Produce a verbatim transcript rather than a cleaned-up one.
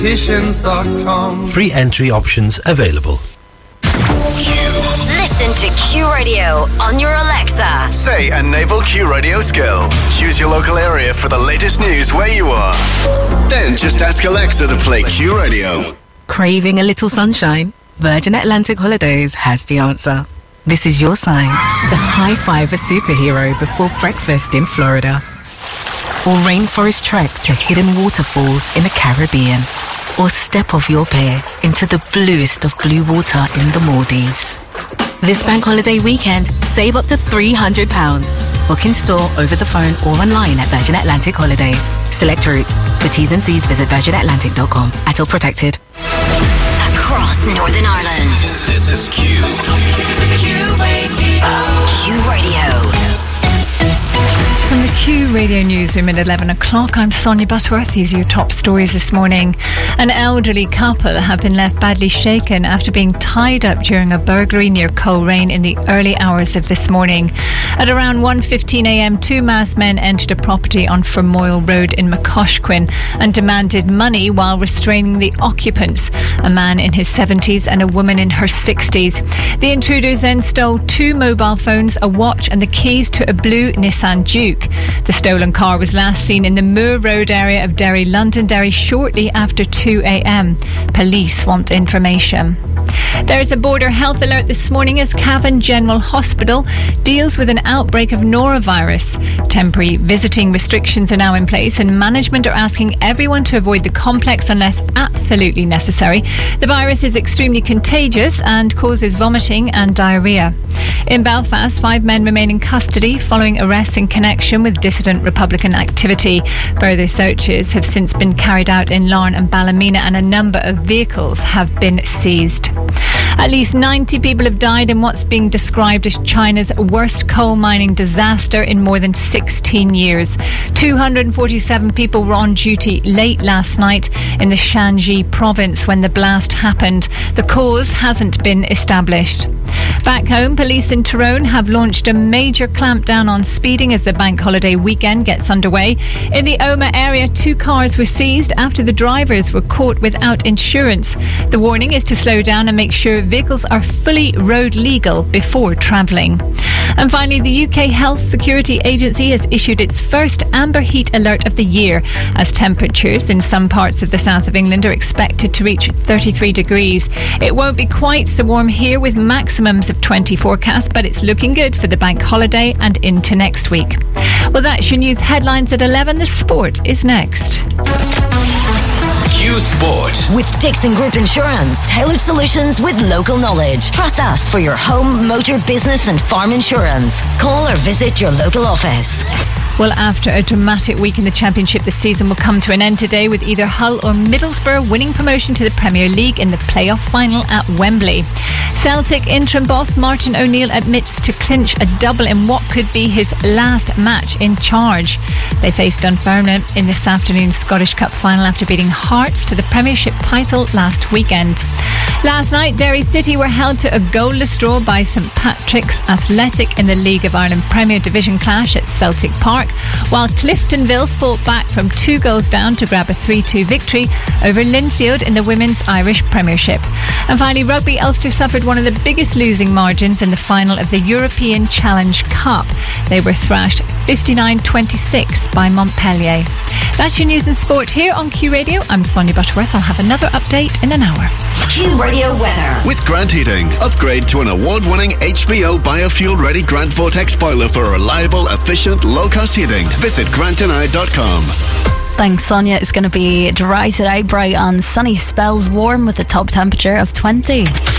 Free entry options available. Listen to Q Radio on your Alexa. Say enable Q Radio skill. Choose your local area for the latest news where you are. Then just ask Alexa to play Q Radio. Craving a little sunshine? Virgin Atlantic Holidays has the answer. This is your sign to high-five a superhero before breakfast in Florida. Or rainforest trek to hidden waterfalls in the Caribbean. Or step off your pier into the bluest of blue water in the Maldives. This bank holiday weekend, save up to three hundred pounds. Book in store, over the phone or online at Virgin Atlantic Holidays. Select routes. For T's and C's, visit virgin atlantic dot com. A T L protected. Across Northern Ireland. This is Q. Q Radio. Q Radio. From the Q Radio Newsroom at eleven o'clock, I'm Sonia Butterworth. These are your top stories this morning. An elderly couple have been left badly shaken after being tied up during a burglary near Coleraine in the early hours of this morning. At around one fifteen a.m, two masked men entered a property on Fermoyle Road in McCoshquin and demanded money while restraining the occupants, a man in his seventies and a woman in her sixties. The intruders then stole two mobile phones, a watch and the keys to a blue Nissan Juke. The stolen car was last seen in the Moor Road area of Derry, Londonderry, shortly after two a.m. Police want information. There's a border health alert this morning as Cavan General Hospital deals with an outbreak of norovirus. Temporary visiting restrictions are now in place and management are asking everyone to avoid the complex unless absolutely necessary. The virus is extremely contagious and causes vomiting and diarrhoea. In Belfast, five men remain in custody following arrests in connection with dissident Republican activity. Further searches have since been carried out in Larne and Ballymena and a number of vehicles have been seized. At least ninety people have died in what's being described as China's worst coal mining disaster in more than sixteen years. two hundred forty-seven people were on duty late last night in the Shanxi province when the blast happened. The cause hasn't been established. Back home, police in Tyrone have launched a major clampdown on speeding as the bank holiday weekend gets underway. In the Omagh area, two cars were seized after the drivers were caught without insurance. The warning is to slow down and make sure vehicles are fully road legal before travelling. And finally, the U K Health Security Agency has issued its first amber heat alert of the year as temperatures in some parts of the south of England are expected to reach thirty-three degrees. It won't be quite so warm here with maximums of twenty forecast, but it's looking good for the bank holiday and into next week. Well, that's your news headlines at eleven. The sport is next. Q Sport. With Dixon Group Insurance, tailored solutions with local knowledge. Trust us for your home, motor, business and farm insurance. Call or visit your local office. Well, after a dramatic week in the Championship, the season will come to an end today with either Hull or Middlesbrough winning promotion to the Premier League in the playoff final at Wembley. Celtic interim boss Martin O'Neill admits to clinch a double in what could be his last match in charge. They faced Dunfermline in this afternoon's Scottish Cup final after beating Hearts to the Premiership title last weekend. Last night, Derry City were held to a goalless draw by St Patrick's Athletic in the League of Ireland Premier Division clash at Celtic Park, while Cliftonville fought back from two goals down to grab a three two victory over Linfield in the Women's Irish Premiership. And finally, Rugby Ulster suffered one of the biggest losing margins in the final of the European Challenge Cup. They were thrashed fifty-nine twenty-six by Montpellier. That's your news and sport here on Q Radio. I'm Sonia Butterworth. I'll have another update in an hour. Q Radio weather. With Grant Heating, upgrade to an award-winning H V O biofuel-ready Grant Vortex boiler for reliable, efficient, low-cost heating. Visit grant and i dot com. Thanks, Sonia. It's going to be dry today, bright and sunny spells, warm with a top temperature of twenty.